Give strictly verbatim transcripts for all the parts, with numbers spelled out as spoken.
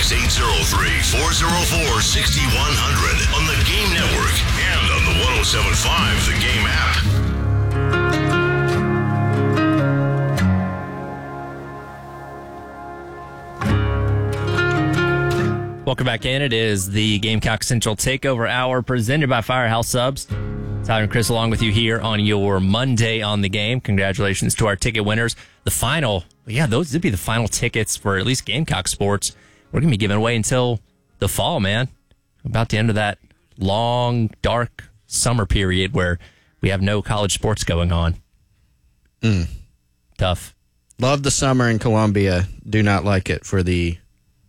Text eight oh three, four oh four, six one zero zero on the Game Network and on the one oh seven point five The Game app. Welcome back in. It is the Gamecock Central Takeover Hour presented by Firehouse Subs. Tyler and Chris along with you here on your Monday on the Game. Congratulations to our ticket winners. The final, yeah, those would be the final tickets for at least Gamecock sports. We're going to be giving away until the fall, man. About the end of that long, dark summer period where we have no college sports going on. Mm. Tough. Love the summer in Columbia. Do not like it for the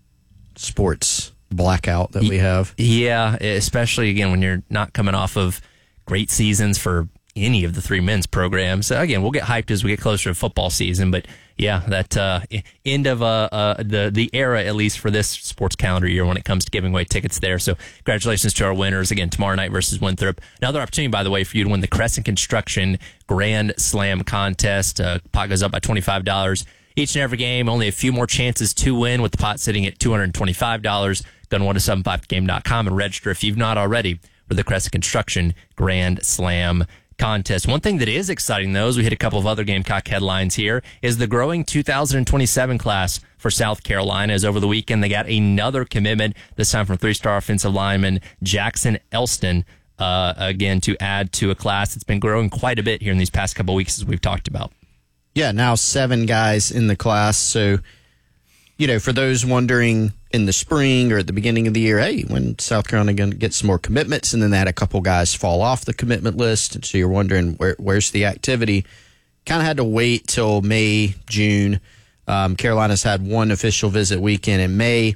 sports blackout that we have. Yeah, especially, again, when you're not coming off of great seasons for any of the three men's programs. Again, we'll get hyped as we get closer to football season, but yeah, that uh, end of uh, uh, the the era, at least for this sports calendar year, when it comes to giving away tickets there. So congratulations to our winners. Again, tomorrow night versus Winthrop. Another opportunity, by the way, for you to win the Crescent Construction Grand Slam contest. Uh, pot goes up by twenty-five dollars each and every game. Only a few more chances to win, with the pot sitting at two hundred twenty-five dollars. Go to one oh seven five game dot com and register if you've not already for the Crescent Construction Grand Slam contest. One thing that is exciting, though, as we hit a couple of other Gamecock headlines here, is the growing two thousand twenty-seven class for South Carolina. As over the weekend, they got another commitment, this time from three-star offensive lineman Jackson Elston, uh, again, to add to a class that's been growing quite a bit here in these past couple of weeks, as we've talked about. Yeah, now seven guys in the class. So, you know, for those wondering in the spring or at the beginning of the year, hey, when South Carolina going to get some more commitments, and then they had a couple guys fall off the commitment list, and so you're wondering where, where's the activity. Kind of had to wait till May, June. Um, Carolina's had one official visit weekend in May,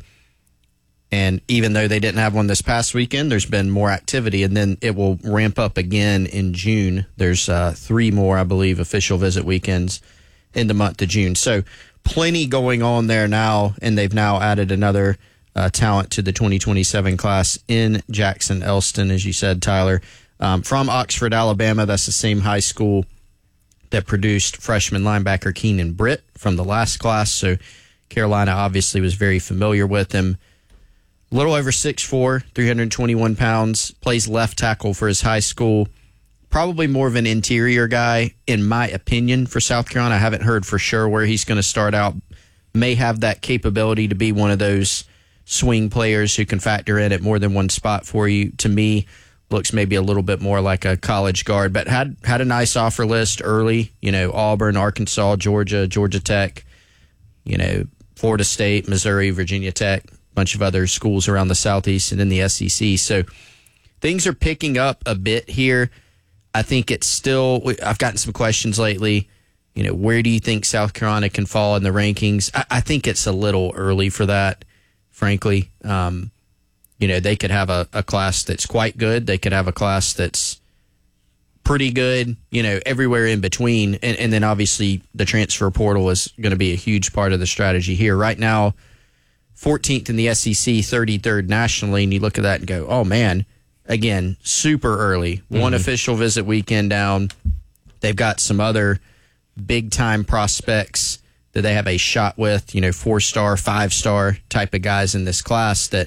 and even though they didn't have one this past weekend, there's been more activity, and then it will ramp up again in June. There's uh, three more, I believe, official visit weekends in the month of June. So plenty going on there now, and they've now added another uh, talent to the twenty twenty-seven class in Jackson Elston, as you said, Tyler, um, from Oxford, Alabama. That's the same high school that produced freshman linebacker Keenan Britt from the last class. So Carolina obviously was very familiar with him. A little over six foot four, three hundred twenty-one pounds, plays left tackle for his high school. Probably more of an interior guy, in my opinion, for South Carolina. I haven't heard for sure where he's going to start out. May have that capability to be one of those swing players who can factor in at more than one spot for you. To me, looks maybe a little bit more like a college guard, but had had a nice offer list early. You know, Auburn, Arkansas, Georgia, Georgia Tech, you know, Florida State, Missouri, Virginia Tech, a bunch of other schools around the Southeast and in the S E C. So things are picking up a bit here. I think it's still, I've gotten some questions lately, you know, where do you think South Carolina can fall in the rankings? I, I think it's a little early for that, frankly. Um, you know, they could have a, a class that's quite good. They could have a class that's pretty good, you know, everywhere in between. And, and then obviously the transfer portal is going to be a huge part of the strategy here. Right now, fourteenth in the S E C, thirty-third nationally, and you look at that and go, oh, man. Again, super early. Mm-hmm. One official visit weekend down. They've got some other big-time prospects that they have a shot with, you know, four-star, five-star type of guys in this class that,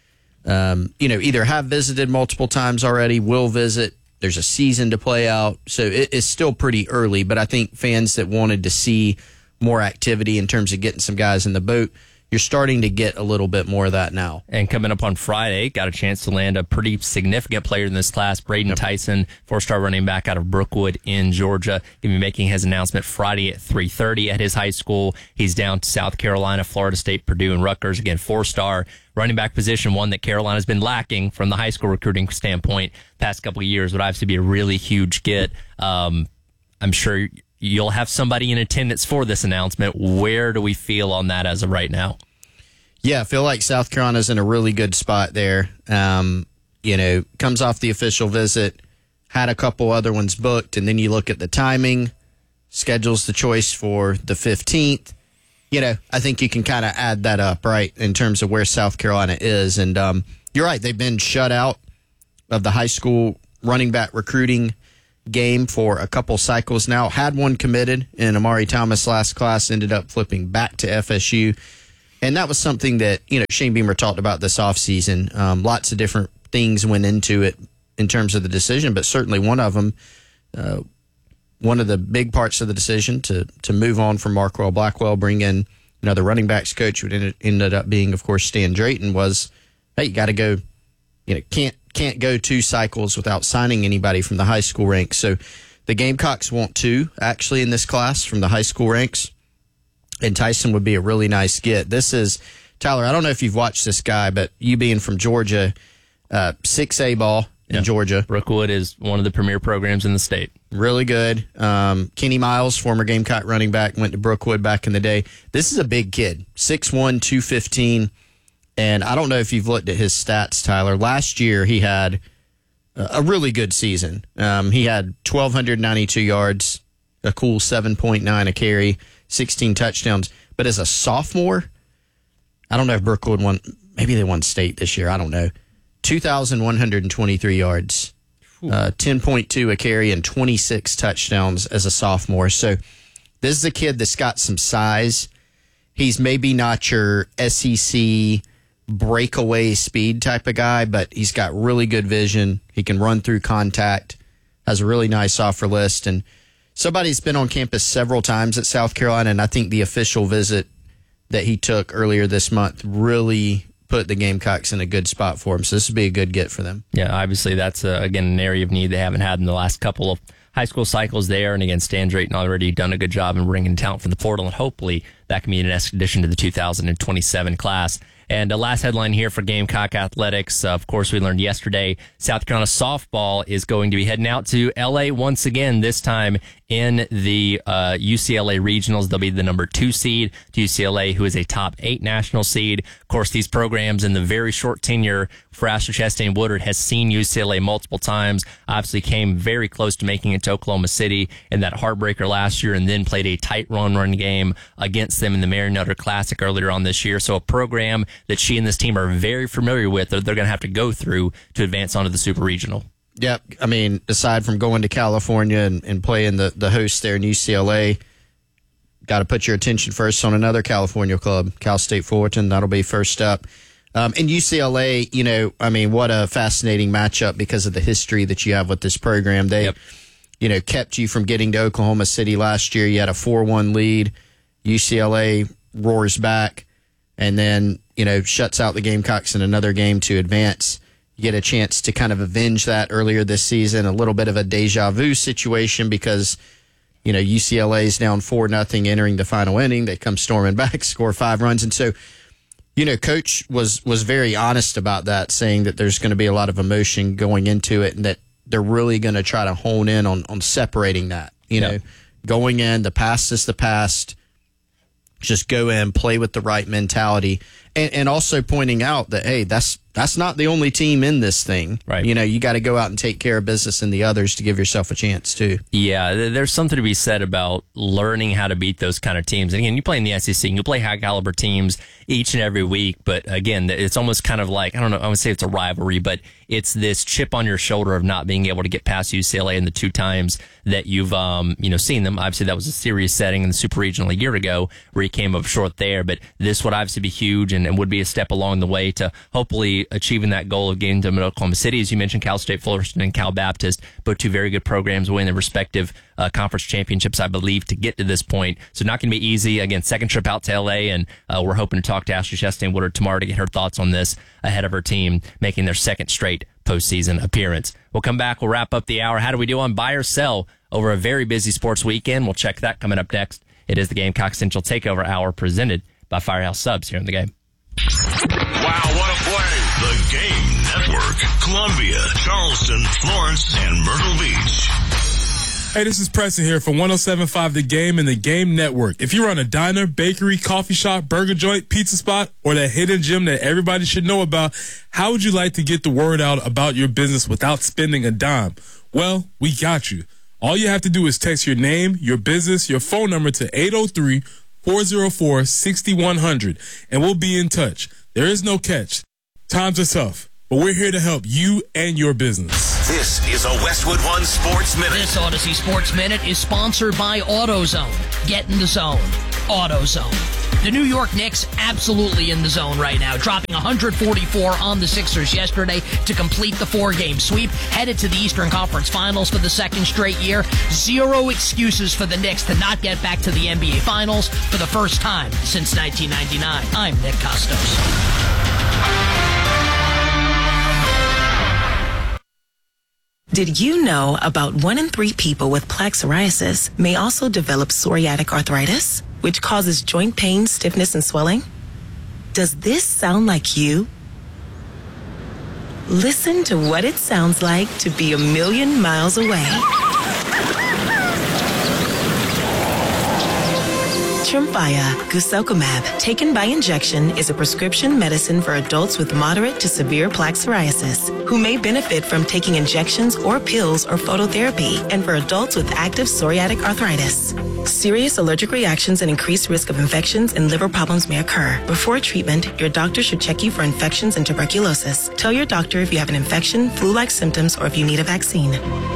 um, you know, either have visited multiple times already, will visit. There's a season to play out. So it, it's still pretty early, but I think fans that wanted to see more activity in terms of getting some guys in the boat, you're starting to get a little bit more of that now. And coming up on Friday, got a chance to land a pretty significant player in this class, Braden yep. Tyson, four-star running back out of Brookwood in Georgia. Going to be making his announcement Friday at three thirty at his high school. He's down to South Carolina, Florida State, Purdue, and Rutgers. Again, four-star running back position, one that Carolina's been lacking from the high school recruiting standpoint past couple of years. Would obviously be a really huge get. Um, I'm sure you'll have somebody in attendance for this announcement. Where do we feel on that as of right now? Yeah, I feel like South Carolina's in a really good spot there. Um, you know, comes off the official visit, had a couple other ones booked, and then you look at the timing, schedules the choice for the fifteenth. You know, I think you can kind of add that up, right, in terms of where South Carolina is. And um, you're right, they've been shut out of the high school running back recruiting game for a couple cycles now. Had one committed in Amari Thomas last class, ended up flipping back to F S U. And that was something that, you know, Shane Beamer talked about this offseason. Um, lots of different things went into it in terms of the decision, but certainly one of them, uh, one of the big parts of the decision to to move on from Markwell Blackwell, bring in another running backs coach, who ended, ended up being, of course, Stan Drayton, was, hey, you got to go, you know, can't can't go two cycles without signing anybody from the high school ranks. So the Gamecocks want two, actually, in this class from the high school ranks, and Tyson would be a really nice get. This is, Tyler, I don't know if you've watched this guy, but you being from Georgia, uh, six A ball in yeah. Georgia. Brookwood is one of the premier programs in the state. Really good. Um, Kenny Miles, former Gamecock running back, went to Brookwood back in the day. This is a big kid, six one, two fifteen. And I don't know if you've looked at his stats, Tyler. Last year, he had a really good season. Um, he had one thousand two hundred ninety-two yards, a cool seven point nine a carry, sixteen touchdowns. But as a sophomore, I don't know if Brookwood won. Maybe they won state this year. I don't know. two thousand one hundred twenty-three yards, uh, ten point two a carry, and twenty-six touchdowns as a sophomore. So this is a kid that's got some size. He's maybe not your S E C breakaway speed type of guy, but he's got really good vision. He can run through contact, has a really nice offer list. And somebody's been on campus several times at South Carolina, and I think the official visit that he took earlier this month really put the Gamecocks in a good spot for him. So this would be a good get for them. Yeah, obviously that's, uh, again, an area of need they haven't had in the last couple of high school cycles there. And again, Stan Drayton already done a good job in bringing talent from the portal, and hopefully that can be an addition to the two thousand twenty-seven class. And the last headline here for Gamecock Athletics, uh, of course, we learned yesterday, South Carolina softball is going to be heading out to L A once again, this time in the uh, U C L A regionals. They'll be the number two seed to U C L A, who is a top eight national seed. Of course, these programs in the very short tenure for Ashley Chastain Woodard has seen U C L A multiple times, obviously came very close to making it to Oklahoma City in that heartbreaker last year, and then played a tight run-run game against them in the Mary Nutter Classic earlier on this year. So a program that she and this team are very familiar with, that they're going to have to go through to advance onto the Super Regional. Yep. I mean, aside from going to California and, and playing the, the host there in U C L A, got to put your attention first on another California club, Cal State Fullerton. That'll be first up. Um, and U C L A, you know, I mean, what a fascinating matchup because of the history that you have with this program. They, yep. you know, kept you from getting to Oklahoma City last year. You had a four one lead. U C L A roars back and then, you know, shuts out the Gamecocks in another game to advance. You get a chance to kind of avenge that earlier this season, a little bit of a deja vu situation because, you know, U C L A is down four nothing entering the final inning. They come storming back, score five runs. And so, you know, Coach was, was very honest about that, saying that there's going to be a lot of emotion going into it and that they're really going to try to hone in on, on separating that. You know, yep. going in, the past is the past. Just go in, play with the right mentality, and, and also pointing out that, hey, that's that's not the only team in this thing. Right. You know, you got to go out and take care of business in the others to give yourself a chance, too. Yeah, there's something to be said about learning how to beat those kind of teams. And again, you play in the S E C, and you play high-caliber teams each and every week, but again, it's almost kind of like, I don't know, I would say it's a rivalry, but it's this chip on your shoulder of not being able to get past U C L A in the two times that you've um, you know, seen them. Obviously, that was a serious setting in the Super Regional a year ago where he came up short there, but this would obviously be huge and, and would be a step along the way to hopefully achieving that goal of getting to Oklahoma City. As you mentioned, Cal State Fullerton and Cal Baptist, both two very good programs, win their respective uh, conference championships, I believe, to get to this point. So not going to be easy. Again, second trip out to L A, and uh, we're hoping to talk to Ashley Chastain Woodard tomorrow to get her thoughts on this ahead of her team making their second straight postseason appearance. We'll come back. We'll wrap up the hour. How do we do on buy or sell over a very busy sports weekend? We'll check that coming up next. It is the Gamecock Central Takeover Hour presented by Firehouse Subs here in the game. Wow, what a play. The Game Network. Columbia, Charleston, Florence, and Myrtle Beach. Hey, this is Preston here from one oh seven point five The Game and The Game Network. If you run a diner, bakery, coffee shop, burger joint, pizza spot, or that hidden gem that everybody should know about, how would you like to get the word out about your business without spending a dime? Well, we got you. All you have to do is text your name, your business, your phone number to eight oh three, four oh four, six one zero zero, and we'll be in touch. There is no catch. Times are tough, but we're here to help you and your business. This is a Westwood One Sports Minute. This Odyssey Sports Minute is sponsored by AutoZone. Get in the zone. AutoZone. The New York Knicks absolutely in the zone right now, dropping one forty-four on the Sixers yesterday to complete the four-game sweep, headed to the Eastern Conference Finals for the second straight year. Zero excuses for the Knicks to not get back to the N B A Finals for the first time since nineteen ninety-nine. I'm Nick Costos. Did you know about one in three people with plaque psoriasis may also develop psoriatic arthritis, which causes joint pain, stiffness, and swelling? Does this sound like you? Listen to what it sounds like to be a million miles away. Tremfya guselkumab, taken by injection, is a prescription medicine for adults with moderate to severe plaque psoriasis who may benefit from taking injections or pills or phototherapy, and for adults with active psoriatic arthritis. Serious allergic reactions and increased risk of infections and liver problems may occur. Before treatment, your doctor should check you for infections and tuberculosis. Tell your doctor if you have an infection, flu-like symptoms, or if you need a vaccine.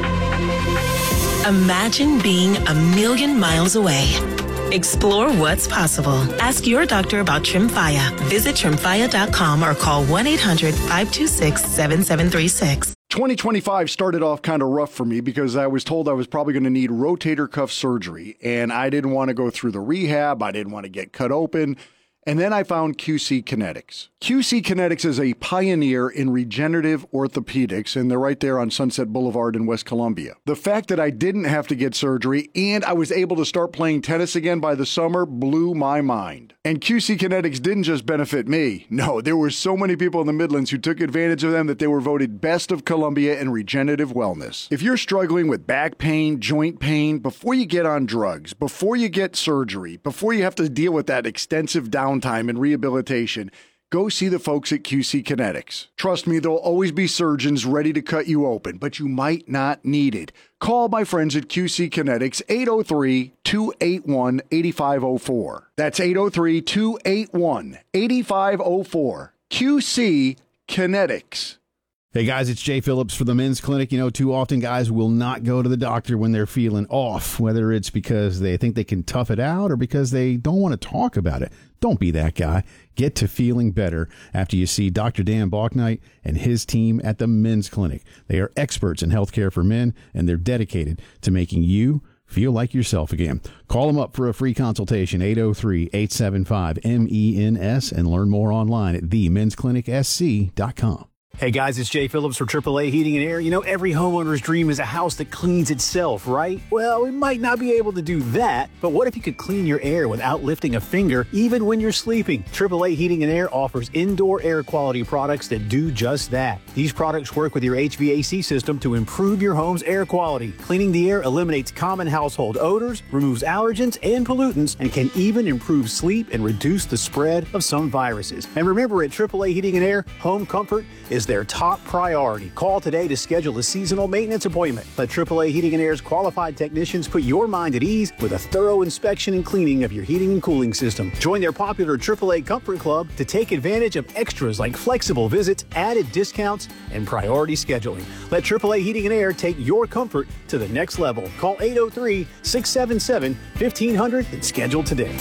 Imagine being a million miles away. Explore what's possible. Ask your doctor about Tremfya. Visit tremfya dot com or call one eight hundred five two six seven seven three six. twenty twenty-five started off kind of rough for me because I was told I was probably going to need rotator cuff surgery, and I didn't want to go through the rehab. I didn't want to get cut open. And then I found Q C Kinetics. Q C Kinetics is a pioneer in regenerative orthopedics, and they're right there on Sunset Boulevard in West Columbia. The fact that I didn't have to get surgery and I was able to start playing tennis again by the summer blew my mind. And Q C Kinetics didn't just benefit me. No, there were so many people in the Midlands who took advantage of them that they were voted Best of Columbia in regenerative wellness. If you're struggling with back pain, joint pain, before you get on drugs, before you get surgery, before you have to deal with that extensive downtime and rehabilitation, go see the folks at Q C Kinetics. Trust me, there'll always be surgeons ready to cut you open, but you might not need it. Call my friends at Q C Kinetics, eight oh three, two eight one, eight five oh four. That's eight oh three, two eight one, eight five oh four. Q C Kinetics. Hey guys, it's Jay Phillips for the Men's Clinic. You know, too often guys will not go to the doctor when they're feeling off, whether it's because they think they can tough it out or because they don't want to talk about it. Don't be that guy. Get to feeling better after you see Doctor Dan Balknight and his team at the Men's Clinic. They are experts in healthcare for men, and they're dedicated to making you feel like yourself again. Call them up for a free consultation, eight oh three, eight seven five, M E N S, and learn more online at the men's clinic s c dot com. Hey guys, it's Jay Phillips for triple A Heating and Air. You know, every homeowner's dream is a house that cleans itself, right? Well, we might not be able to do that, but what if you could clean your air without lifting a finger, even when you're sleeping? triple A Heating and Air offers indoor air quality products that do just that. These products work with your H V A C system to improve your home's air quality. Cleaning the air eliminates common household odors, removes allergens and pollutants, and can even improve sleep and reduce the spread of some viruses. And remember, at triple A Heating and Air, home comfort is their top priority. Call today to schedule a seasonal maintenance appointment. Let triple A Heating and Air's qualified technicians put your mind at ease with a thorough inspection and cleaning of your heating and cooling system. Join their popular triple A Comfort Club to take advantage of extras like flexible visits, added discounts, and priority scheduling. Let triple A Heating and Air take your comfort to the next level. Call eight oh three, six seven seven, fifteen hundred and schedule today.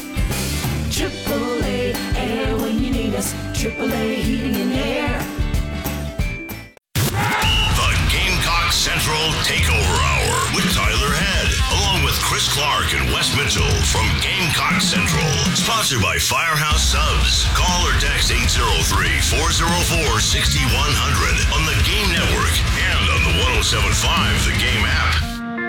triple A Air when you need us. triple A Heating and Air. Central Takeover Hour with Tyler Head, along with Chris Clark and Wes Mitchell from Gamecock Central. Sponsored by Firehouse Subs. Call or text eight oh three, four oh four, six one zero zero on the Game Network and on the one oh seven point five The Game app.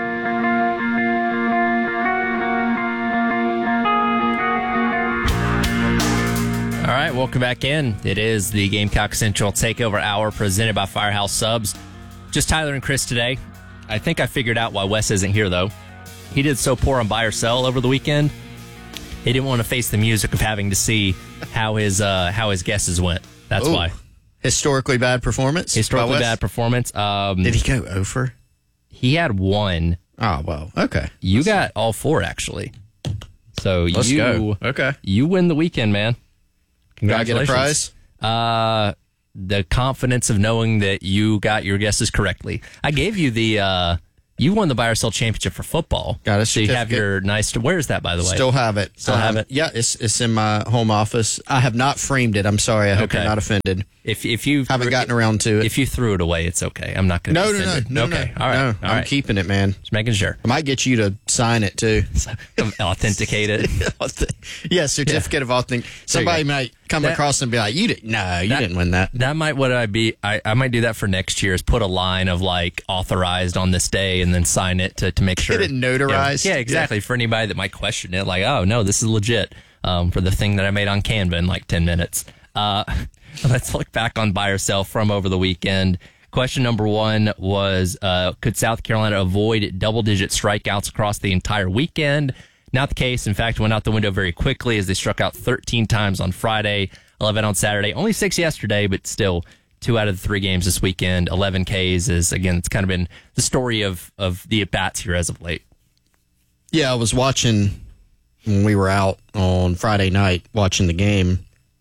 All right, welcome back in. It is the Gamecock Central Takeover Hour presented by Firehouse Subs. Just Tyler and Chris today. I think I figured out why Wes isn't here, though. He did so poor on Buy or Sell over the weekend. He didn't want to face the music of having to see how his uh, how his guesses went. That's Ooh. why. Historically bad performance? Historically bad performance. Um, Did he go over? He had one. Oh, well, okay. You Let's got all four, actually. So Let's you, go. Okay. You win the weekend, man. Can I get a prize? Uh... The confidence of knowing that you got your guesses correctly. I gave you the uh, You won the buy or sell championship for football. Got a So you have certificate. your nice. Where is that, by the way? Still have it. Still have it? Yeah, it's it's in my home office. I have not framed it. I'm sorry. I hope Okay. you're not offended. If if you Haven't gotten around to it. If you threw it away, it's okay. I'm not going to. No, no, no, no, Okay, no. all right, No, all I'm right. keeping it, man. Just making sure. I might get you to sign it too. Authenticate it. Yeah, certificate of authentic. Somebody might come That- across and be like, "You didn't? No, you That- didn't win that." That might what I be. I, I might do that for next year. Is put a line of like authorized on this day, and then sign it to, to make sure Get it notarized. Yeah, yeah, exactly. For anybody that might question it, like, oh no, this is legit. Um, for the thing that I made on Canva in like ten minutes. Uh, let's look back on buy or sell from over the weekend. Question number one was, uh, could South Carolina avoid double-digit strikeouts across the entire weekend? Not the case. In fact, went out the window very quickly as they struck out thirteen times on Friday, eleven on Saturday, only six yesterday, but still two out of the three games this weekend. eleven Ks is, again, it's kind of been the story of, of the at-bats here as of late. Yeah, I was watching when we were out on Friday night watching the game,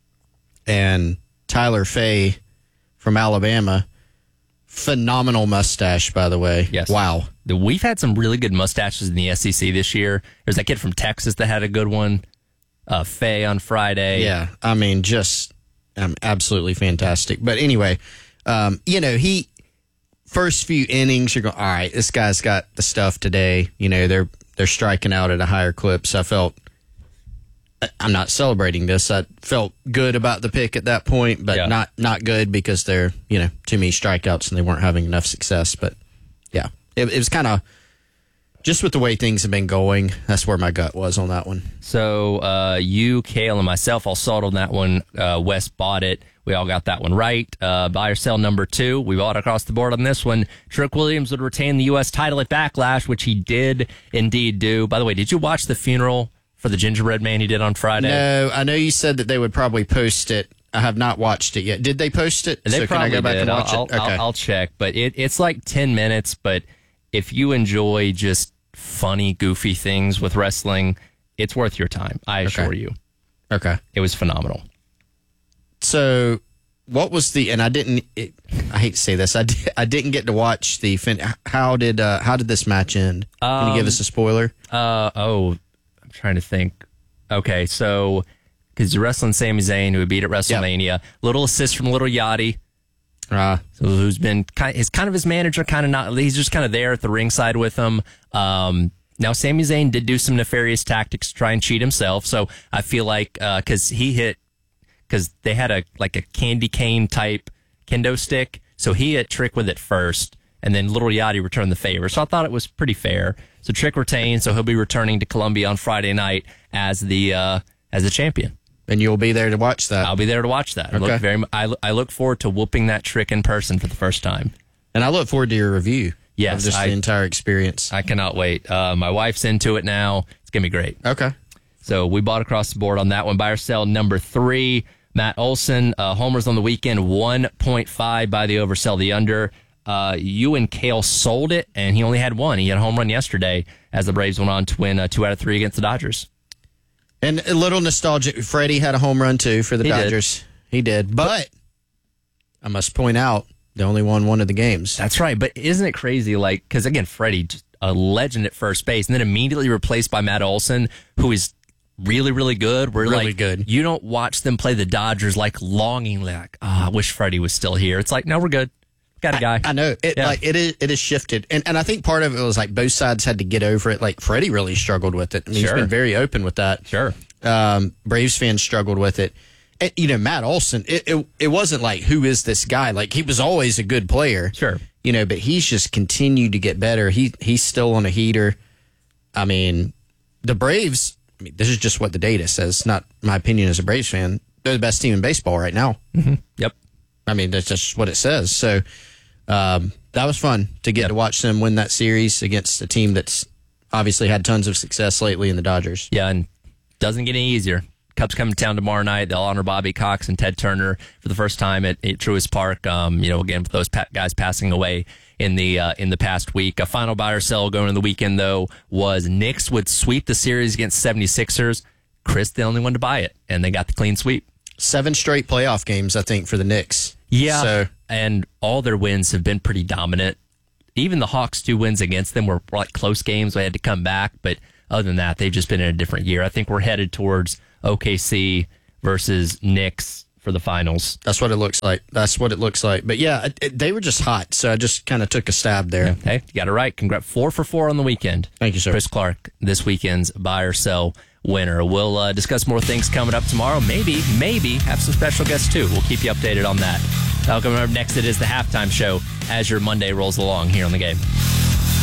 and Tyler Fay from Alabama, phenomenal mustache, by the way. Yes. Wow. The- We've had some really good mustaches in the S E C this year. There's that kid from Texas that had a good one, uh, Fay on Friday. Yeah, I mean, just um, absolutely fantastic. But anyway, um, you know, he first few innings, you're going, all right, this guy's got the stuff today. You know, they're they're striking out at a higher clip. So I felt, I'm not celebrating this. I felt good about the pick at that point, but Yeah. not not good because they're, you know, too many strikeouts and they weren't having enough success. But yeah, it, it was kind of just with the way things have been going. That's where my gut was on that one. So uh, you, Kale, and myself all sold on that one. Uh, Wes bought it. We all got that one right. Uh, buy or sell number two. We bought across the board on this one. Trick Williams would retain the U S title at Backlash, which he did indeed do. By the way, did you watch the funeral for the gingerbread man he did on Friday? No, I know you said that they would probably post it. I have not watched it yet. Did they post it? They so probably can I go back did. and watch I'll, it? I'll, Okay. I'll, I'll check. But it, it's like ten minutes. But if you enjoy just funny, goofy things with wrestling, it's worth your time. I assure Okay. you. Okay. It was phenomenal. So, what was the? And I didn't. It, I hate to say this. I, did, I didn't get to watch the. Fin, how did uh, How did this match end? Can you give Um, us a spoiler? Uh oh, I'm trying to think. Okay, so because you're wrestling Sami Zayn, who beat at WrestleMania, little assist from Little Yachty, Uh, so who's been kind of, is kind of his manager, kind of not. He's just kind of there at the ringside with him. Um, now Sami Zayn did do some nefarious tactics to try and cheat himself, so I feel like because he hit because they had a like a candy cane type kendo stick, so he hit Trick with it first, and then Little Yachty returned the favor. So I thought it was pretty fair. So Trick retained, so he'll be returning to Columbia on Friday night as the uh, as the champion. and you'll be there to watch that. I'll be there to watch that. I Okay. look very. mu- I, I look forward to whooping that Trick in person for the first time. And I look forward to your review. Yes, of just I- the entire experience. I cannot wait. Uh, my wife's into it now. It's gonna be great. Okay. So we bought across the board on that one. Buy or sell number three. Matt Olson, uh, homers on the weekend, one point five by the over, sell the under. Uh, you and Kale sold it, and he only had one. He had a home run yesterday as the Braves went on to win uh, two out of three against the Dodgers. And a little nostalgic. Freddie had a home run, too, for the He did. Dodgers. He did. But I must point out, they only won one of the games. That's right. But isn't it crazy? Like, because again, Freddie, just a legend at first base, and then immediately replaced by Matt Olson, who is really, really good. We're Really like, good. You don't watch them play the Dodgers like longingly, like, oh, I wish Freddie was still here. It's like, no, we're good. Got a guy. I know it. Yeah. Like it is. It has shifted, and and I think part of it was like both sides had to get over it. Like Freddie really struggled with it. I mean, Sure. He's been very open with that. Sure. Um, Braves fans struggled with it. And, you know, Matt Olson. It, it it wasn't like who is this guy? Like he was always a good player. Sure. You know, but he's just continued to get better. He he's still on a heater. I mean, the Braves. I mean, this is just what the data says. Not my opinion as a Braves fan. They're the best team in baseball right now. Mm-hmm. Yep. I mean, that's just what it says. So um, that was fun to get Yep. to watch them win that series against a team that's obviously had tons of success lately in the Dodgers. Yeah, and doesn't get any easier. Cubs come to town tomorrow night. They'll honor Bobby Cox and Ted Turner for the first time at, at Truist Park. Um, you know, again, for those pa- guys passing away in the uh, in the past week. A final buy or sell going into the weekend, though, was Knicks would sweep the series against seventy-sixers. Chris, the only one to buy it, and they got the clean sweep. Seven straight playoff games, I think, for the Knicks. Yeah, So and all their wins have been pretty dominant. even the Hawks' two wins against them were like close games. They had to come back, but other than that, they've just been in a different year. I think we're headed towards O K C versus Knicks for the finals. That's what it looks like. That's what it looks like. But yeah, it, it, they were just hot, so I just kind of took a stab there. Yeah. Hey, you got it right. Congrats. Four for four on the weekend. Thank you, sir. Chris Clark, this weekend's buy or sell winner. We'll uh, discuss more things coming up tomorrow. Maybe, maybe have some special guests too. We'll keep you updated on that. Now, coming up next, it is the halftime show as your Monday rolls along here on the game.